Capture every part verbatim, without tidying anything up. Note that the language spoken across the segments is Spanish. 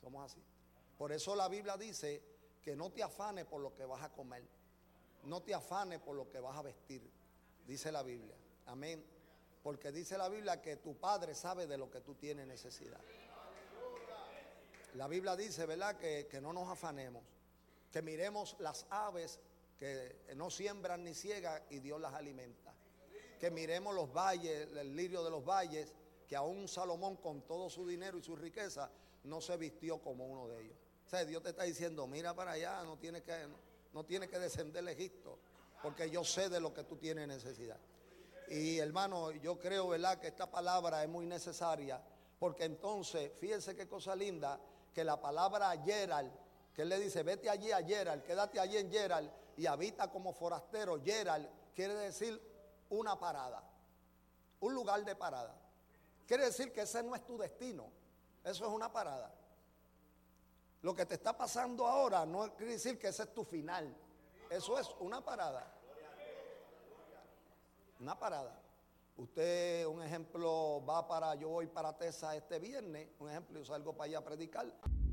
¿Cómo es así? Por eso la Biblia dice que no te afanes por lo que vas a comer, no te afanes por lo que vas a vestir, dice la Biblia. Amén. Porque dice la Biblia que tu Padre sabe de lo que tú tienes necesidad. La Biblia dice, ¿verdad?, que, que no nos afanemos, que miremos las aves que no siembran ni ciegan y Dios las alimenta. Que miremos los valles, el lirio de los valles, que aún Salomón con todo su dinero y su riqueza no se vistió como uno de ellos. O sea, Dios te está diciendo, mira para allá, no tienes que, no, no tienes que descender de Egipto, porque yo sé de lo que tú tienes necesidad. Y hermano, yo creo, ¿verdad?, que esta palabra es muy necesaria, porque entonces, fíjense qué cosa linda, que la palabra Gerald, que él le dice, vete allí a Gerald, quédate allí en Gerald y habita como forastero. Gerald quiere decir una parada, un lugar de parada. Quiere decir que ese no es tu destino, eso es una parada. Lo que te está pasando ahora no quiere decir que ese es tu final, eso es una parada. Una parada. Usted, un ejemplo, va para, yo voy para Texas este viernes, un ejemplo, yo salgo para allá a predicar.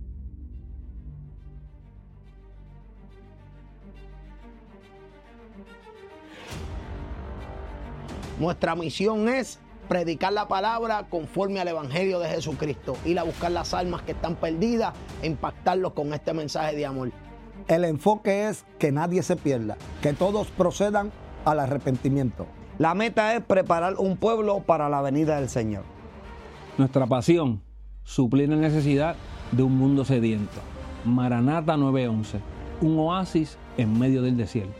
Nuestra misión es predicar la palabra conforme al Evangelio de Jesucristo, ir a buscar las almas que están perdidas e impactarlos con este mensaje de amor. El enfoque es que nadie se pierda, que todos procedan al arrepentimiento. La meta es preparar un pueblo para la venida del Señor. Nuestra pasión, suplir la necesidad de un mundo sediento. Maranata nueve once, un oasis en medio del desierto.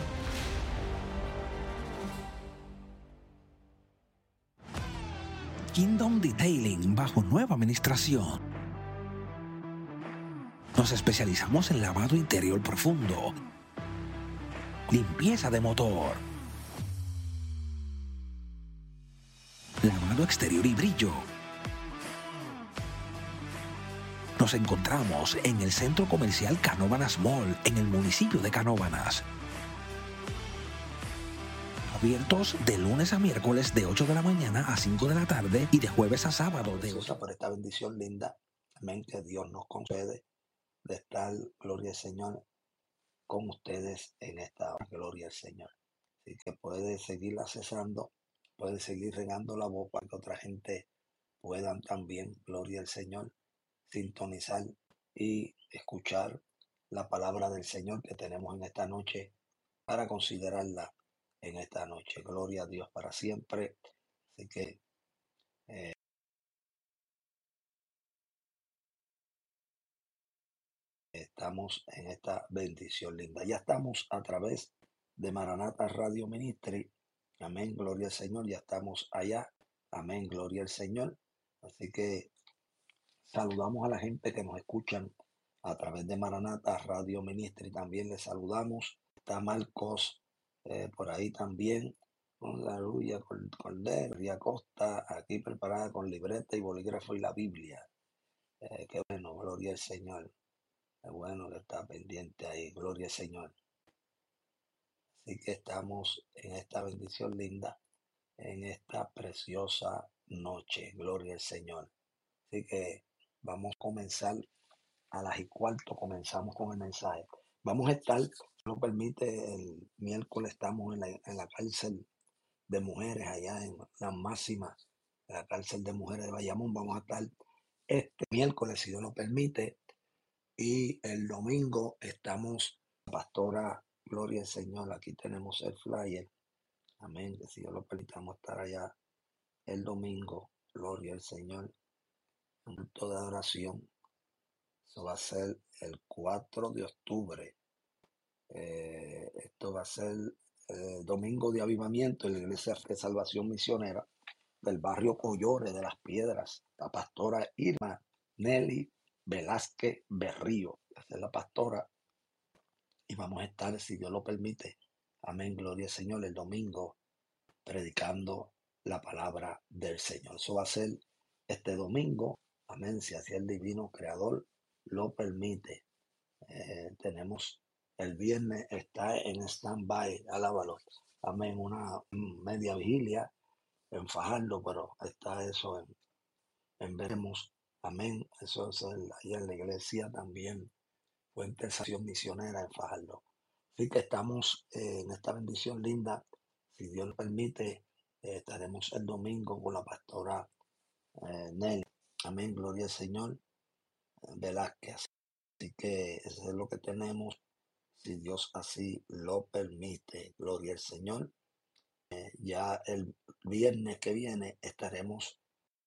Kingdom Detailing bajo nueva administración. Nos especializamos en lavado interior profundo, limpieza de motor, lavado exterior y brillo. Nos encontramos en el Centro Comercial Canóvanas Mall, en el municipio de Canóvanas. Abiertos de lunes a miércoles de ocho de la mañana a cinco de la tarde y de jueves a sábado de ocho. Por esta bendición linda, amén, que Dios nos concede de estar, gloria al Señor, con ustedes en esta hora, gloria al Señor. Así que puede seguir accesando, puede seguir regando la voz para que otra gente puedan también, gloria al Señor, sintonizar y escuchar la palabra del Señor que tenemos en esta noche para considerarla en esta noche. Gloria a Dios para siempre. Así que eh, estamos en esta bendición linda. Ya estamos a través de Maranata Radio Ministry. Amén, gloria al Señor. Ya estamos allá. Amén, gloria al Señor. Así que saludamos a la gente que nos escuchan a través de Maranata Radio Ministry. También les saludamos. Está Marcos eh, por ahí también. Aleluya, Cordero, Ría Costa, aquí preparada con libreta y bolígrafo y la Biblia. Eh, qué bueno, gloria al Señor. Es bueno que está pendiente ahí, gloria al Señor. Así que estamos en esta bendición linda, en esta preciosa noche, gloria al Señor. Así que vamos a comenzar a las y cuarto, comenzamos con el mensaje. Vamos a estar, si lo permite, el miércoles estamos en la, en la cárcel de mujeres allá en la máxima, la cárcel de mujeres de Bayamón. Vamos a estar este miércoles, si Dios lo permite, y el domingo estamos, pastora, gloria al Señor, aquí tenemos el flyer, amén, que si Dios lo permite, vamos a estar allá el domingo, gloria al Señor, un culto de adoración. Eso va a ser el cuatro de octubre. Eh, esto va a ser eh, domingo de avivamiento en la iglesia de Salvación Misionera del barrio Collore de las Piedras. La pastora Irma Nelly Velázquez Berrío. Esa es la pastora. Y vamos a estar, si Dios lo permite, amén, gloria al Señor, el domingo predicando la palabra del Señor. Eso va a ser este domingo, amén, si así el divino creador lo permite. Eh, tenemos el viernes, está en stand-by, alábalo, amén, una media vigilia en Fajardo, pero está eso en, en veremos Amén. Eso es el- ahí en la iglesia también, Fuente de Salvación Misionera en Fajardo. Así que estamos eh, en esta bendición linda. Si Dios lo permite, eh, estaremos el domingo con la pastora eh, Nelly. Amén, gloria al Señor, eh, Velázquez. Así que eso es lo que tenemos, si Dios así lo permite. Gloria al Señor. Eh, ya el viernes que viene estaremos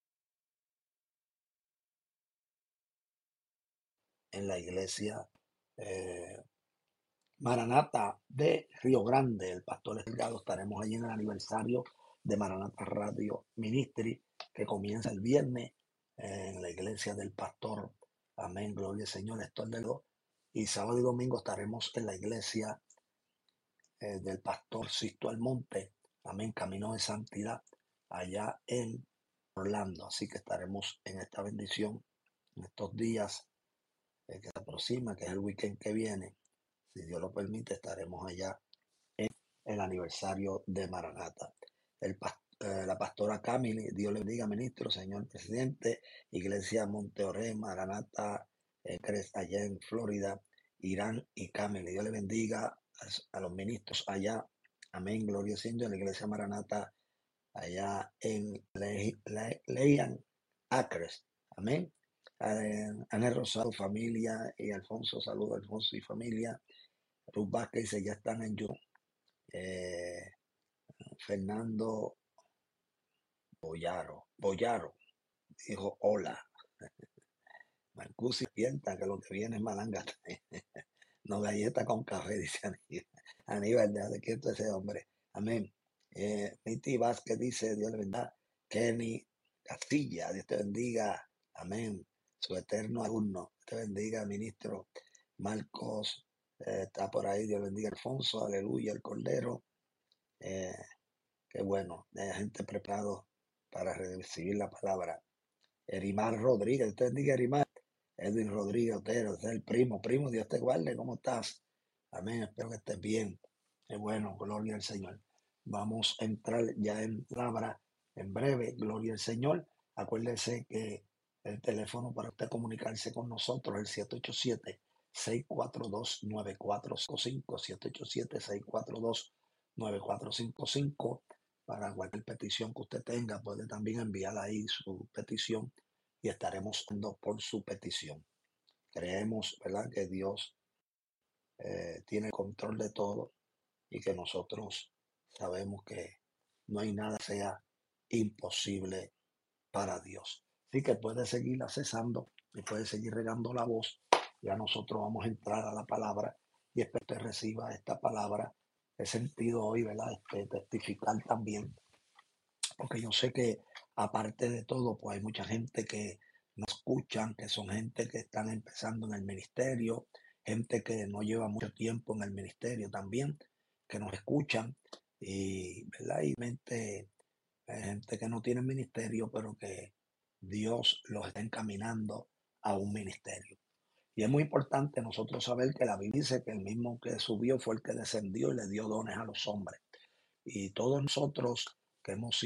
en la iglesia eh, Maranata de Río Grande. El pastor Delgado, estaremos allí en el aniversario de Maranata Radio Ministry, que comienza el viernes eh, en la iglesia del pastor. Amén, gloria al Señor, Héctor Delgado. Y sábado y domingo estaremos en la iglesia eh, del pastor Sisto Almonte. Amén, Camino de Santidad, allá en Orlando. Así que estaremos en esta bendición en estos días eh, que se aproxima, que es el weekend que viene. Si Dios lo permite, estaremos allá en el aniversario de Maranata. El, eh, la pastora Camille, Dios le bendiga, ministro, señor presidente, Iglesia Monteoré, Maranata, eh, allá en Florida, Irán y Camille. Dios le bendiga a, a los ministros allá. Amén, gloria al Señor, la Iglesia Maranata allá en Le, Le, Leian Acres. Amén. Ana Rosado, familia, y Alfonso, saludo a Alfonso y familia. Ruth Vázquez dice, ya están en YouTube. Eh, Fernando Boyaro, Boyaro, dijo hola. Marcusi piensa que lo que viene es malanga. No galleta con café, dice Aníbal. Aníbal, deja de quieto ese hombre. Amén. Eh, Niti Vázquez dice, Dios le bendiga. Kenny Castilla, Dios te bendiga. Amén. Su eterno alumno. Dios te bendiga, ministro. Marcos eh, está por ahí, Dios bendiga. Alfonso, aleluya, el Cordero. Eh, qué bueno, hay gente preparado para recibir la palabra. Erimar Rodríguez, usted bendiga, Erimar. Edwin Rodríguez Otero, es el primo, primo, Dios te guarde, ¿cómo estás? Amén, espero que estés bien. Qué bueno, gloria al Señor. Vamos a entrar ya en palabra en breve, gloria al Señor. Acuérdese que el teléfono para usted comunicarse con nosotros es el siete ocho siete, seis cuatro dos, nueve cuatro cinco cinco, siete ocho siete, seis cuatro dos, nueve cuatro cinco cinco. Para cualquier petición que usted tenga, puede también enviar ahí su petición y estaremos dando por su petición. Creemos, ¿verdad?, que Dios eh, tiene control de todo y que nosotros sabemos que no hay nada que sea imposible para Dios. Así que puede seguir accesando y puede seguir regando la voz. Ya nosotros vamos a entrar a la palabra y espero que reciba esta palabra. He sentido hoy, ¿verdad?, este, testificar también, porque yo sé que aparte de todo, pues hay mucha gente que nos escuchan, que son gente que están empezando en el ministerio, gente que no lleva mucho tiempo en el ministerio también, que nos escuchan, y, ¿verdad? Y mente, hay gente que no tiene ministerio, pero que Dios los está encaminando a un ministerio. Y es muy importante nosotros saber que la Biblia dice que el mismo que subió fue el que descendió y le dio dones a los hombres. Y todos nosotros que hemos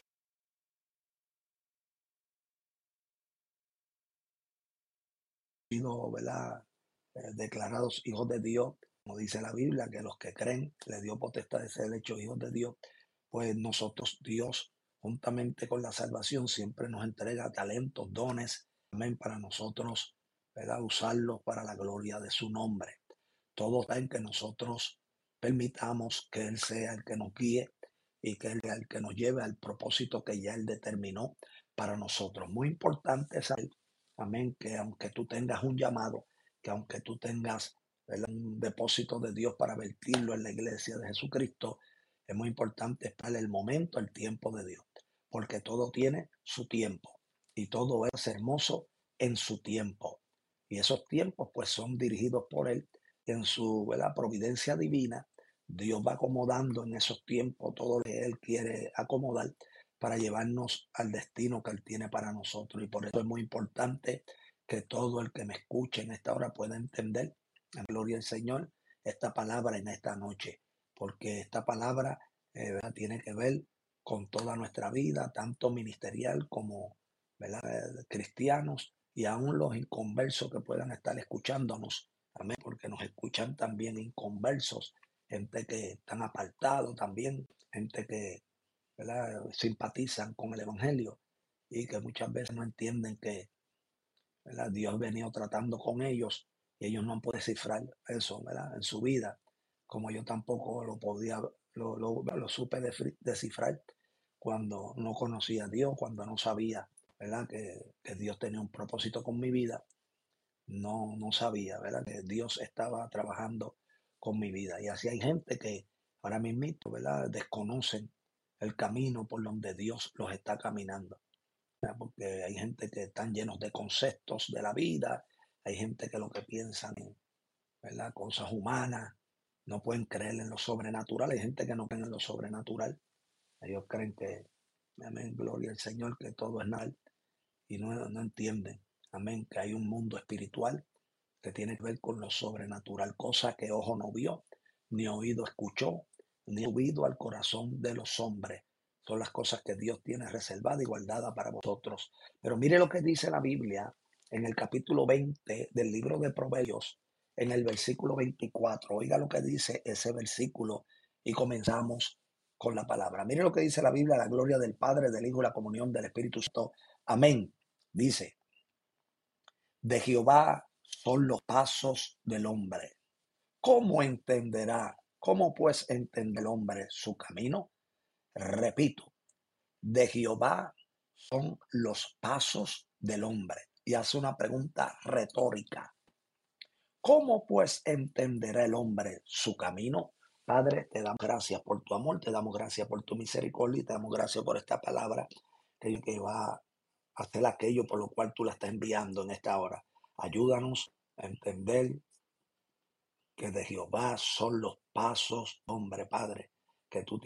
sido, ¿verdad?, eh, declarados hijos de Dios, como dice la Biblia, que los que creen le dio potestad de ser hechos hijos de Dios, pues nosotros, Dios, juntamente con la salvación, siempre nos entrega talentos, dones, amén, para nosotros, ¿verdad?, usarlos para la gloria de su nombre. Todo está en que nosotros permitamos que Él sea el que nos guíe y que Él sea el que nos lleve al propósito que ya Él determinó para nosotros. Muy importante saber, amén, que aunque tú tengas un llamado, que aunque tú tengas, ¿verdad?, un depósito de Dios para vertirlo en la iglesia de Jesucristo, es muy importante esperar el momento, el tiempo de Dios, porque todo tiene su tiempo y todo es hermoso en su tiempo. Y esos tiempos pues son dirigidos por Él en su, ¿verdad?, providencia divina. Dios va acomodando en esos tiempos todo lo que Él quiere acomodar para llevarnos al destino que Él tiene para nosotros. Y por eso es muy importante que todo el que me escuche en esta hora pueda entender, en gloria al Señor, esta palabra en esta noche, porque esta palabra eh, ¿verdad?, tiene que ver con toda nuestra vida, tanto ministerial como, ¿verdad?, cristianos, y aún los inconversos que puedan estar escuchándonos, amén, porque nos escuchan también inconversos, gente que están apartados también, gente que, ¿verdad?, simpatizan con el Evangelio y que muchas veces no entienden que, ¿verdad?, Dios ha venido tratando con ellos y ellos no han podido descifrar eso, ¿verdad?, en su vida, como yo tampoco lo podía, lo, lo, lo supe desfri- descifrar cuando no conocía a Dios, cuando no sabía, ¿verdad?, que, que Dios tenía un propósito con mi vida. No, no sabía, ¿verdad?, que Dios estaba trabajando con mi vida. Y así hay gente que ahora mismo, ¿verdad?, desconocen el camino por donde Dios los está caminando, ¿verdad? Porque hay gente que están llenos de conceptos de la vida, hay gente que lo que piensan en, ¿verdad?, cosas humanas, no pueden creer en lo sobrenatural, hay gente que no cree en lo sobrenatural, ellos creen que, amén, gloria al Señor, que todo es nada y no, no entienden, amén, que hay un mundo espiritual que tiene que ver con lo sobrenatural, cosa que ojo no vio, ni oído escuchó, ni ha subido al corazón de los hombres. Son las cosas que Dios tiene reservadas y guardadas para vosotros. Pero mire lo que dice la Biblia en el capítulo veinte del libro de Proverbios, en el versículo veinticuatro. Oiga lo que dice ese versículo y comenzamos con la palabra. Mire lo que dice la Biblia: la gloria del Padre, del Hijo y la comunión del Espíritu Santo. Amén. Dice: de Jehová son los pasos del hombre. ¿Cómo entenderá? ¿Cómo pues entiende el hombre su camino? Repito, de Jehová son los pasos del hombre. Y hace una pregunta retórica. ¿Cómo pues entenderá el hombre su camino? Padre, te damos gracias por tu amor, te damos gracias por tu misericordia y te damos gracias por esta palabra que, que va a hacer aquello por lo cual tú la estás enviando en esta hora. Ayúdanos a entender que de Jehová son los pasos, hombre, Padre, que tú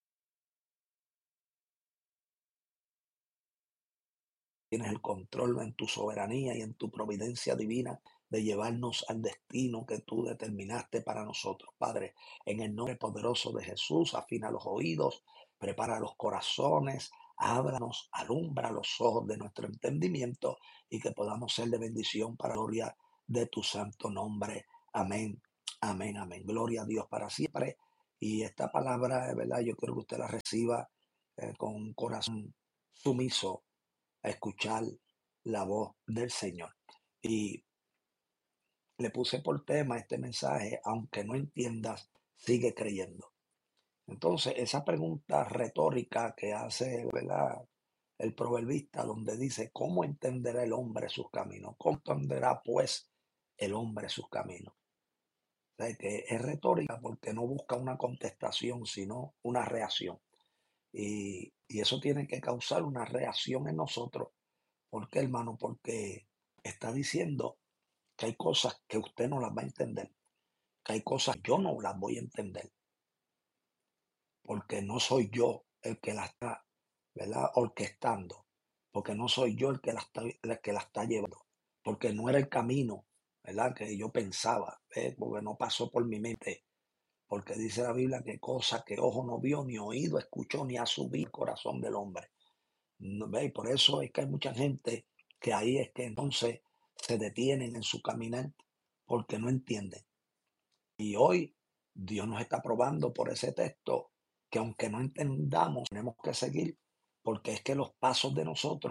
tienes el control en tu soberanía y en tu providencia divina de llevarnos al destino que tú determinaste para nosotros. Padre, en el nombre poderoso de Jesús, afina los oídos, prepara los corazones, ábranos, alumbra los ojos de nuestro entendimiento y que podamos ser de bendición para la gloria de tu santo nombre. Amén, amén, amén. Gloria a Dios para siempre. Y esta palabra, de verdad, yo quiero que usted la reciba eh, con un corazón sumiso a escuchar la voz del Señor. Y le puse por tema este mensaje: aunque no entiendas, sigue creyendo. Entonces, esa pregunta retórica que hace, ¿verdad?, el proverbista, donde dice: ¿cómo entenderá el hombre sus caminos? ¿Cómo entenderá pues el hombre sus caminos? O sea, que es retórica porque no busca una contestación, sino una reacción. Y, y eso tiene que causar una reacción en nosotros. ¿Por qué, hermano? Porque está diciendo que hay cosas que usted no las va a entender, que hay cosas que yo no las voy a entender, porque no soy yo el que la está, ¿verdad?, orquestando, porque no soy yo el que la está, el que la está llevando, porque no era el camino, ¿verdad?, que yo pensaba, ¿eh?, porque no pasó por mi mente, porque dice la Biblia que cosa que ojo no vio, ni oído escuchó, ni ha subido el corazón del hombre. No, ¿ve? Y por eso es que hay mucha gente que ahí es que entonces se detienen en su caminar porque no entienden. Y hoy Dios nos está probando por ese texto que aunque no entendamos, tenemos que seguir, porque es que los pasos de nosotros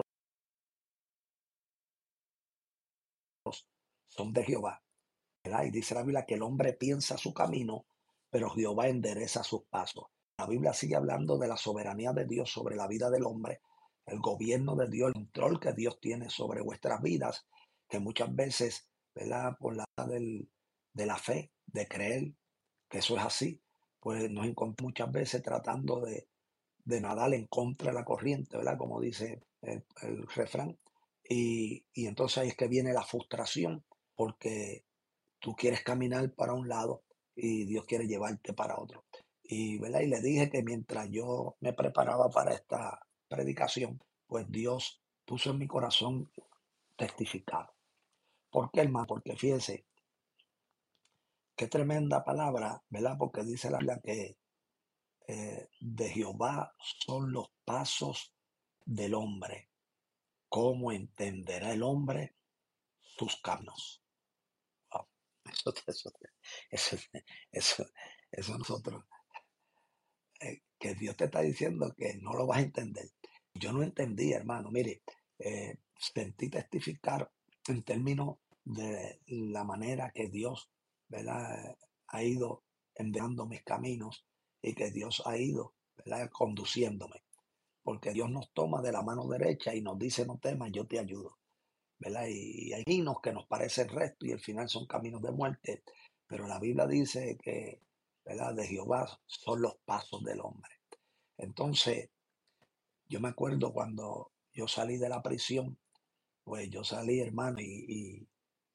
son de Jehová, ¿verdad? Y dice la Biblia que el hombre piensa su camino, pero Jehová endereza sus pasos. La Biblia sigue hablando de la soberanía de Dios sobre la vida del hombre, el gobierno de Dios, el control que Dios tiene sobre vuestras vidas, que muchas veces, ¿verdad?, por la del, de la fe, de creer que eso es así, pues nos encontramos muchas veces tratando de, de nadar en contra de la corriente, ¿verdad?, como dice el, el refrán. Y, y entonces ahí es que viene la frustración, porque tú quieres caminar para un lado y Dios quiere llevarte para otro. Y, ¿verdad? Y le dije que mientras yo me preparaba para esta predicación, pues Dios puso en mi corazón testificar. ¿Por qué, hermano? Porque fíjese, qué tremenda palabra, ¿verdad? Porque dice la Biblia que eh, de Jehová son los pasos del hombre. ¿Cómo entenderá el hombre sus caminos. Wow. Eso, eso, eso, eso, eso nosotros, eh, que Dios te está diciendo que no lo vas a entender. Yo no entendí, hermano. Mire, eh, sentí testificar en términos de la manera que Dios, ¿verdad?, ha ido enviando mis caminos y que Dios ha ido, ¿verdad?, conduciéndome. Porque Dios nos toma de la mano derecha y nos dice: no temas, yo te ayudo, ¿verdad? Y, y hay caminos que nos parecen rectos y al final son caminos de muerte, pero la Biblia dice que, ¿verdad?, de Jehová son los pasos del hombre. Entonces, yo me acuerdo cuando yo salí de la prisión, pues yo salí, hermano, y, y,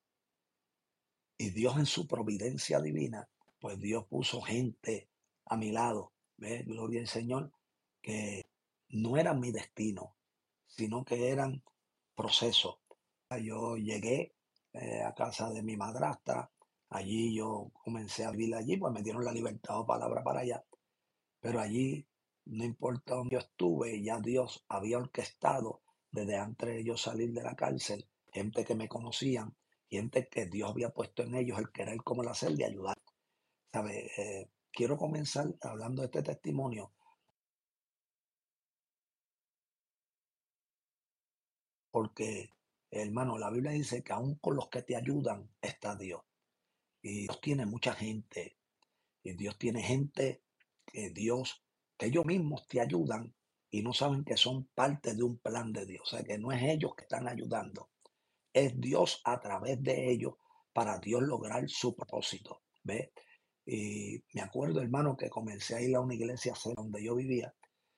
y Dios en su providencia divina, pues Dios puso gente a mi lado, ¿ves? Gloria al Señor, que no eran mi destino, sino que eran procesos. Yo llegué eh, a casa de mi madrastra, allí yo comencé a vivir allí, pues me dieron la libertad o palabra para allá, pero allí, no importa dónde yo estuve, ya Dios había orquestado desde antes de yo salir de la cárcel, gente que me conocían, gente que Dios había puesto en ellos el querer como el hacer de ayudar. ¿Sabe? Eh, quiero comenzar hablando de este testimonio porque, hermano, la Biblia dice que aún con los que te ayudan está Dios. Y Dios tiene mucha gente. Y Dios tiene gente que Dios, que ellos mismos te ayudan y no saben que son parte de un plan de Dios. O sea, que no es ellos que están ayudando, es Dios a través de ellos para Dios lograr su propósito. ¿Ves? Y me acuerdo, hermano, que comencé a ir a una iglesia cerca donde yo vivía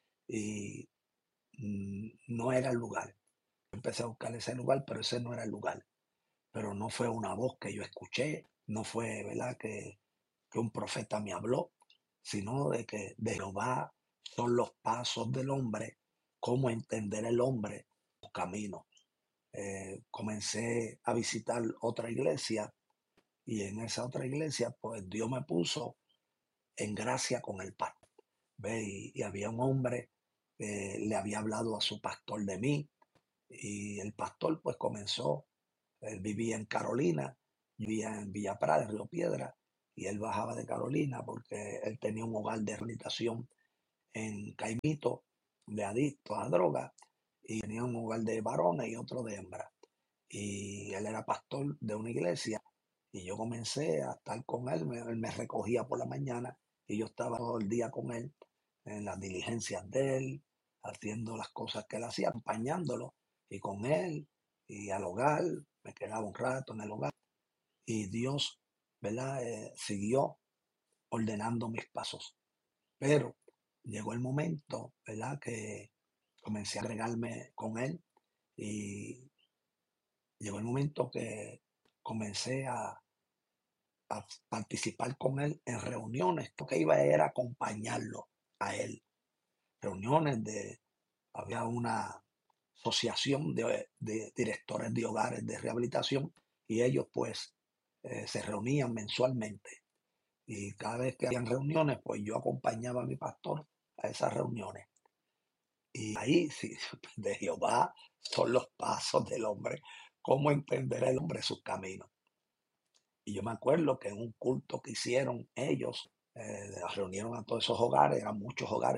y mm, no era el lugar. Empecé a buscar ese lugar, pero ese no era el lugar. Pero no fue una voz que yo escuché, no fue, ¿verdad?, que, que un profeta me habló, sino de que de Jehová son los pasos del hombre, cómo entender el hombre, los caminos. Eh, comencé a visitar otra iglesia y en esa otra iglesia, pues Dios me puso en gracia con el pastor. ¿Ve? Y, y había un hombre que le había hablado a su pastor de mí y el pastor pues comenzó. Él vivía en Carolina, vivía en Villa Prada, en Río Piedra, y él bajaba de Carolina porque él tenía un hogar de rehabilitación en Caimito de adictos a drogas y tenía un hogar de varones y otro de hembras. Y él era pastor de una iglesia y yo comencé a estar con él, me- él me recogía por la mañana y yo estaba todo el día con él en las diligencias de él, haciendo las cosas que él hacía, acompañándolo y con él y al hogar, me quedaba un rato en el hogar y Dios, ¿verdad? Eh, siguió ordenando mis pasos. Pero llegó el momento, ¿verdad?, que comencé a agregarme con él y llegó el momento que comencé a, a participar con él en reuniones. Lo que iba era acompañarlo a él. Reuniones de, había una asociación de, de directores de hogares de rehabilitación y ellos pues eh, se reunían mensualmente. Y cada vez que habían reuniones, pues yo acompañaba a mi pastor a esas reuniones. Y ahí sí, de Jehová son los pasos del hombre. ¿Cómo entenderá el hombre sus caminos? Y yo me acuerdo que en un culto que hicieron ellos, eh, reunieron a todos esos hogares, eran muchos hogares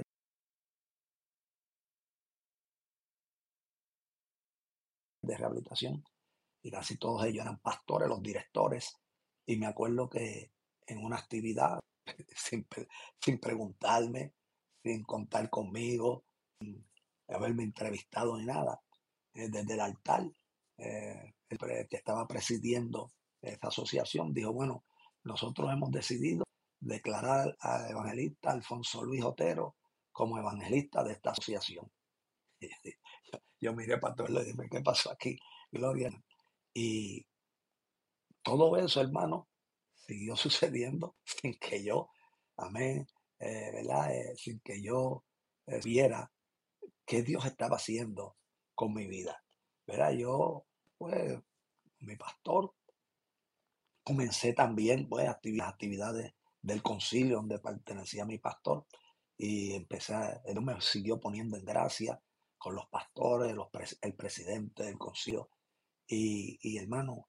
de rehabilitación, y casi todos ellos eran pastores, los directores. Y me acuerdo que en una actividad, sin, pre- sin preguntarme, sin contar conmigo, haberme entrevistado ni nada, eh, desde el altar, eh, el pre- que estaba presidiendo esta asociación, dijo: bueno, nosotros hemos decidido declarar al evangelista Alfonso Luis Otero como evangelista de esta asociación. Yo, yo miré para todo y le dije: ¿qué pasó aquí? Gloria. Y todo eso, hermano, siguió sucediendo sin que yo, amén, eh, ¿verdad? Eh, sin que yo eh, viera qué Dios estaba haciendo con mi vida. ¿Verdad? Yo, pues, mi pastor, comencé también, pues, activi- las actividades del concilio donde pertenecía mi pastor y empecé, a- él me siguió poniendo en gracia con los pastores, los pres- el presidente del concilio y, y hermano,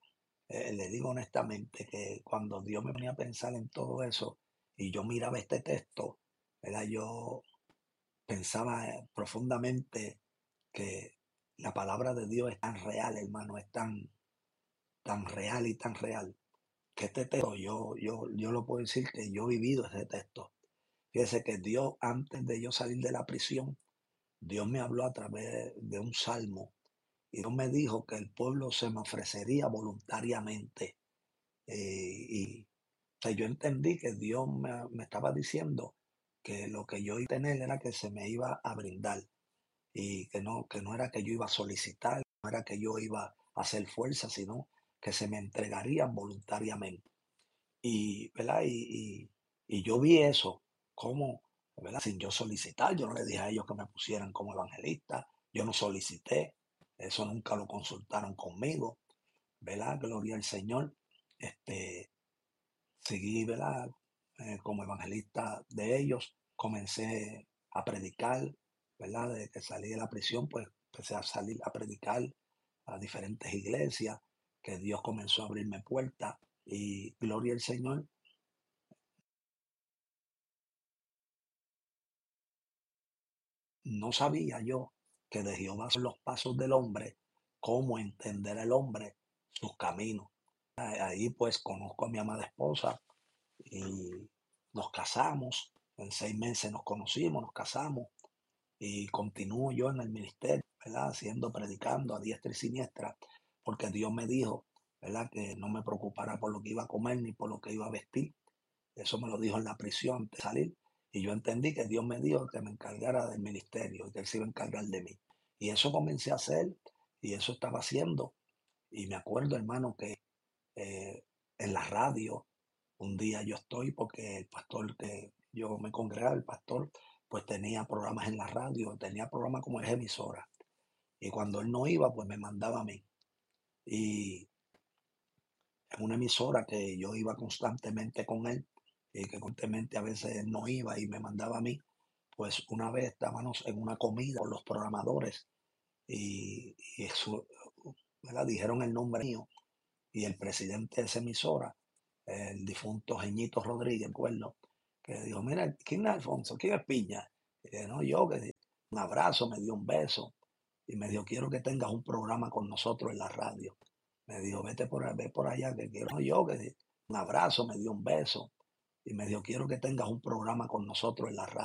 eh, le digo honestamente que cuando Dios me ponía a pensar en todo eso y yo miraba este texto, ¿verdad? Yo pensaba eh, profundamente que la palabra de Dios es tan real, hermano, es tan, tan real y tan real, que este texto yo, yo, yo lo puedo decir que yo he vivido ese texto. Fíjese que Dios, antes de yo salir de la prisión, Dios me habló a través de un salmo y Dios me dijo que el pueblo se me ofrecería voluntariamente. eh, y o sea, yo entendí que Dios me, me estaba diciendo que lo que yo iba a tener era que se me iba a brindar y que no, que no era que yo iba a solicitar, no era que yo iba a hacer fuerza, sino que se me entregarían voluntariamente. Y, ¿verdad? Y, y, y yo vi eso, como, ¿verdad? Sin yo solicitar, yo no le dije a ellos que me pusieran como evangelista, yo no solicité, eso nunca lo consultaron conmigo, ¿verdad? Gloria al Señor. Este, seguí, ¿verdad? Eh, como evangelista de ellos, comencé a predicar, ¿verdad? Desde que salí de la prisión, pues empecé a salir a predicar a diferentes iglesias, que Dios comenzó a abrirme puertas y gloria al Señor. No sabía yo que de Jehová son los pasos del hombre, cómo entender el hombre sus caminos. Ahí pues conozco a mi amada esposa y nos casamos. En seis meses nos conocimos, nos casamos y continúo yo en el ministerio, ¿verdad? Haciendo, predicando a diestra y siniestra, porque Dios me dijo, ¿verdad? Que no me preocupara por lo que iba a comer ni por lo que iba a vestir. Eso me lo dijo en la prisión antes de salir. Y yo entendí que Dios me dijo que me encargara del ministerio y que Él se iba a encargar de mí. Y eso comencé a hacer y eso estaba haciendo. Y me acuerdo, hermano, que eh, en la radio, un día yo estoy, porque el pastor que yo me congregaba, el pastor, pues tenía programas en la radio, tenía programas como es emisora. Y cuando él no iba, pues me mandaba a mí. Y en una emisora que yo iba constantemente con él y que constantemente a veces él no iba y me mandaba a mí, pues una vez estábamos en una comida con los programadores y, y eso, ¿verdad? Dijeron el nombre mío y el presidente de esa emisora, el difunto Jeñito Rodríguez, recuerdo, que dijo, mira, ¿quién es Alfonso? ¿Quién es Piña? Y dije, no, yo, que un abrazo, me dio un beso y me dijo, quiero que tengas un programa con nosotros en la radio. Me dijo, vete por, ve por allá, que quiero, no, yo, que un abrazo, me dio un beso y me dijo, quiero que tengas un programa con nosotros en la radio.